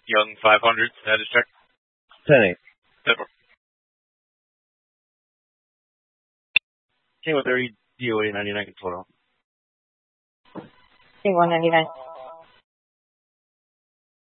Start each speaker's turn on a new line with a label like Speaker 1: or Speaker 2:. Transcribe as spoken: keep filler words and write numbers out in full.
Speaker 1: Young five hundred, status check.
Speaker 2: ten eight.
Speaker 1: ten four.
Speaker 2: King one thirty, D O A ninety-nine control.
Speaker 3: King one ninety-nine.